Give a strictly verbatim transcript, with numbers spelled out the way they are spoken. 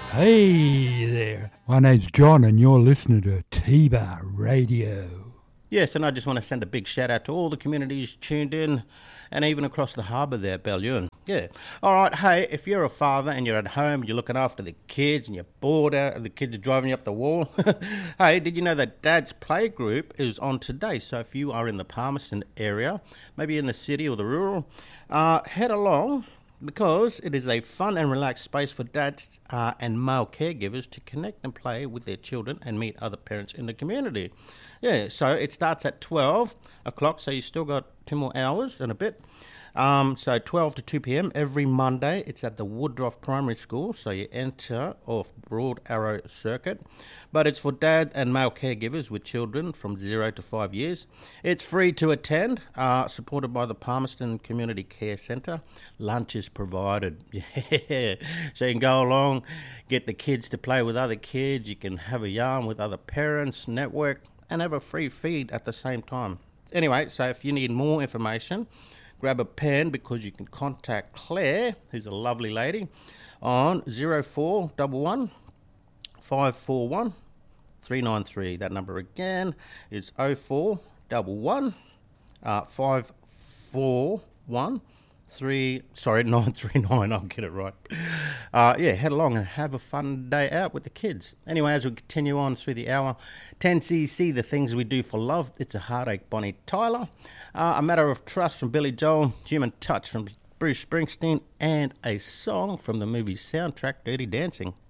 Hey there, my name's John and you're listening to T-Bar Radio. Yes, and I just want to send a big shout out to all the communities tuned in and even across the harbour there, Ballyun. Yeah. All right, hey, if you're a father and you're at home, you're looking after the kids and you're bored out and the kids are driving you up the wall, hey, did you know that Dad's Play Group is on today? So if you are in the Palmerston area, maybe in the city or the rural, uh, head along, because it is a fun and relaxed space for dads uh, and male caregivers to connect and play with their children and meet other parents in the community. Yeah, so it starts at twelve o'clock, so you still got two more hours and a bit. Um, so twelve to two p.m. every Monday. It's at the Woodruff Primary School, so you enter off Broad Arrow Circuit. But it's for dad and male caregivers with children from zero to five years. It's free to attend, uh, supported by the Palmerston Community Care Centre. Lunch is provided. Yeah, so you can go along, get the kids to play with other kids. You can have a yarn with other parents, network, and have a free feed at the same time. Anyway, so if you need more information, grab a pen because you can contact Claire, who's a lovely lady, on zero four one one, five four one, three nine three. That number again is zero four one one, uh, five four one, three, sorry, nine three nine, I'll get it right. Uh, yeah, head along and have a fun day out with the kids. Anyway, as we continue on through the hour, ten C C, The Things We Do for Love, It's a Heartache, Bonnie Tyler, uh, A Matter of Trust from Billy Joel, Human Touch from Bruce Springsteen, and a song from the movie soundtrack, Dirty Dancing.